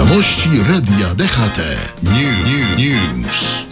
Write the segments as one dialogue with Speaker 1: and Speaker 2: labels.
Speaker 1: Wiadomości Radia DHT. News.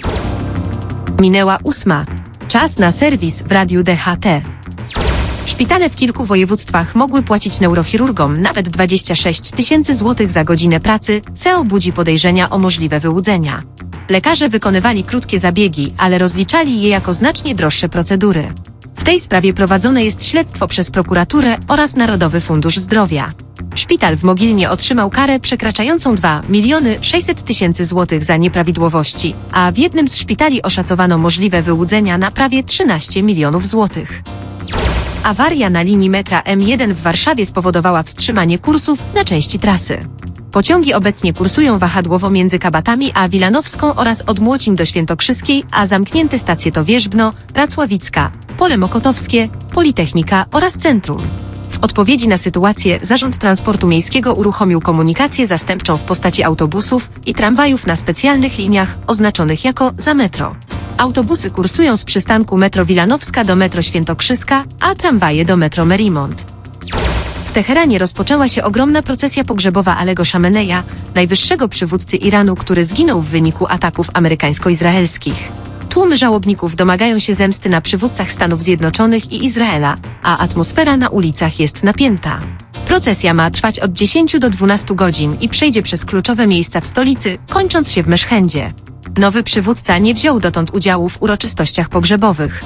Speaker 2: Minęła 8. Czas na serwis w Radiu DHT. Szpitale w kilku województwach mogły płacić neurochirurgom nawet 26 000 złotych za godzinę pracy, co budzi podejrzenia o możliwe wyłudzenia. Lekarze wykonywali krótkie zabiegi, ale rozliczali je jako znacznie droższe procedury. W tej sprawie prowadzone jest śledztwo przez prokuraturę oraz Narodowy Fundusz Zdrowia. Szpital w Mogilnie otrzymał karę przekraczającą 2 600 000 złotych za nieprawidłowości, a w jednym z szpitali oszacowano możliwe wyłudzenia na prawie 13 milionów złotych. Awaria na linii metra M1 w Warszawie spowodowała wstrzymanie kursów na części trasy. Pociągi obecnie kursują wahadłowo między Kabatami a Wilanowską oraz od Młocin do Świętokrzyskiej, a zamknięte stacje to Wierzbno, Racławicka, Pole Mokotowskie, Politechnika oraz Centrum. W odpowiedzi na sytuację Zarząd Transportu Miejskiego uruchomił komunikację zastępczą w postaci autobusów i tramwajów na specjalnych liniach oznaczonych jako za metro. Autobusy kursują z przystanku metro Wilanowska do metro Świętokrzyska, a tramwaje do metro Merimont. W Teheranie rozpoczęła się ogromna procesja pogrzebowa Alego Szameneja, najwyższego przywódcy Iranu, który zginął w wyniku ataków amerykańsko-izraelskich. Tłumy żałobników domagają się zemsty na przywódcach Stanów Zjednoczonych i Izraela, a atmosfera na ulicach jest napięta. Procesja ma trwać od 10 do 12 godzin i przejdzie przez kluczowe miejsca w stolicy, kończąc się w Meszhendzie. Nowy przywódca nie wziął dotąd udziału w uroczystościach pogrzebowych.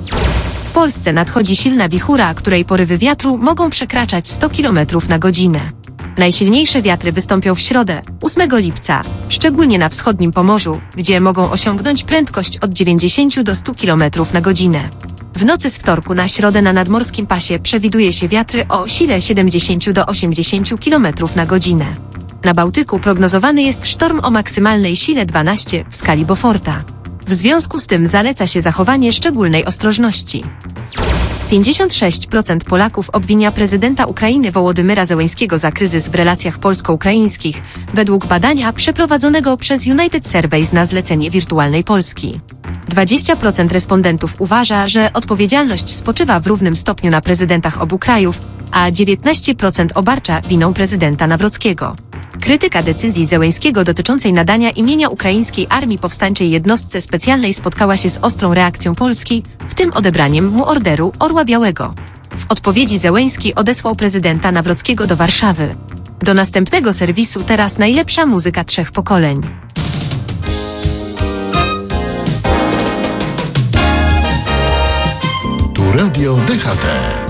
Speaker 2: W Polsce nadchodzi silna wichura, której porywy wiatru mogą przekraczać 100 km na godzinę. Najsilniejsze wiatry wystąpią w środę, 8 lipca, szczególnie na wschodnim Pomorzu, gdzie mogą osiągnąć prędkość od 90 do 100 km na godzinę. W nocy z wtorku na środę na nadmorskim pasie przewiduje się wiatry o sile 70 do 80 km na godzinę. Na Bałtyku prognozowany jest sztorm o maksymalnej sile 12 w skali Beauforta. W związku z tym zaleca się zachowanie szczególnej ostrożności. 56% Polaków obwinia prezydenta Ukrainy Wołodymyra Zełenskiego za kryzys w relacjach polsko-ukraińskich, według badania przeprowadzonego przez United Surveys na zlecenie Wirtualnej Polski. 20% respondentów uważa, że odpowiedzialność spoczywa w równym stopniu na prezydentach obu krajów, a 19% obarcza winą prezydenta Nawrockiego. Krytyka decyzji Zełenskiego dotyczącej nadania imienia ukraińskiej armii powstańczej jednostce specjalnej spotkała się z ostrą reakcją Polski, w tym odebraniem mu Orderu Orła Białego. W odpowiedzi Zełenski odesłał prezydenta Nawrockiego do Warszawy. Do następnego serwisu teraz najlepsza muzyka 3 pokoleń.
Speaker 1: Tu Radio DHT.